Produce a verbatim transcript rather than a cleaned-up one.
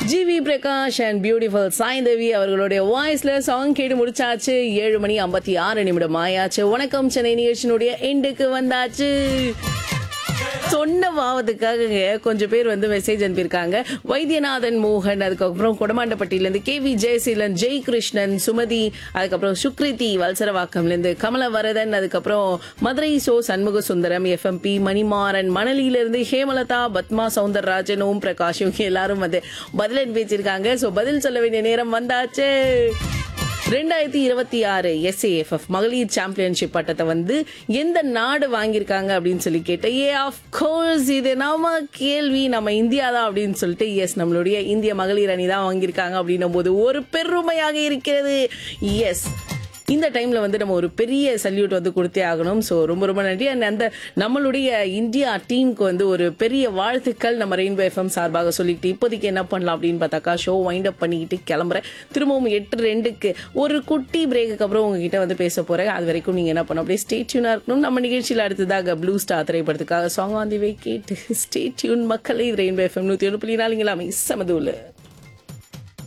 GV Prakash and beautiful சாய்ந்தேவி அவர்களுடைய வாய்ஸ்ல song கேட்டு முடிச்சாச்சு. ஏழு மணி ஐம்பத்தி ஆறு நிமிடம் ஆயாச்சு. வணக்கம் சென்னை நிகழ்ச்சியினுடைய எண்டுக்கு வந்தாச்சு. சொன்ன பாவத்துக்காக கொஞ்சம் பேர் வந்து மெசேஜ் அனுப்பியிருக்காங்க. வைத்தியநாதன் மோகன், அதுக்கப்புறம் கொடமாண்டப்பட்டியிலேருந்து கே வி ஜெயசீலன், ஜெய் கிருஷ்ணன், சுமதி, அதுக்கப்புறம் சுக்ரிதி வல்சரவாக்கம்லேருந்து கமலவரதன், அதுக்கப்புறம் மதுரை சோ சண்முக சுந்தரம், எஃப்எம்பி மணிமாறன், மணலியிலிருந்து ஹேமலதா, பத்மா சவுந்தரராஜன், ஓம் பிரகாஷ், இவங்க எல்லாரும் வந்து பதில் அனுப்பிச்சிருக்காங்க. ஸோ பதில் சொல்ல வேண்டிய நேரம் வந்தாச்சு. ரெண்டாயிரத்தி இருபத்தி ஆறு எஸ்ஏஎஃப்எஃப் மகளிர் சாம்பியன்ஷிப் பட்டத்தை வந்து எந்த நாடு வாங்கியிருக்காங்க அப்படின்னு சொல்லி கேட்டேன். ஏ ஆஃப் கோர்ஸ் இது நம்ம கேள்வி, நம்ம இந்தியா தான் அப்படின்னு சொல்லிட்டு எஸ் நம்மளுடைய இந்திய மகளிர் அணி தான் வாங்கியிருக்காங்க அப்படின்னும் போது ஒரு பெருமையாக இருக்கிறது. எஸ் இந்த டைம்ல வந்து நம்ம ஒரு பெரிய சல்யூட் வந்து கொடுத்தே ஆகணும். ஸோ ரொம்ப ரொம்ப நன்றி. அண்ட் அந்த நம்மளுடைய இந்தியா டீமுக்கு வந்து ஒரு பெரிய வாழ்த்துக்கள் நம்ம ரெயின்போ எஃப்எம் சார்பாக சொல்லிட்டு இப்போதைக்கு என்ன பண்ணலாம் அப்படின்னு பார்த்தாக்கா ஷோ வைண்ட் அப் பண்ணிக்கிட்டு கிளம்புறேன். திரும்பவும் எட்டு ரெண்டுக்கு ஒரு குட்டி பிரேக்குக்கு அப்புறம் உங்ககிட்ட வந்து பேச போறேன். அது வரைக்கும் நீங்க என்ன பண்ணணும், அப்படியே ஸ்டே டியூனா இருக்கணும். நம்ம நிகழ்ச்சியில் அடுத்ததாக ப்ளூ ஸ்டார் திரைப்படத்துக்காக சாங் ஆன் தி வே கேட்டு ஸ்டே டியூன் மக்களே. ரெயின்போ எஃப்எம் நூத்தி ஒன்று புள்ளி நாலுங்களாமே சமதூல.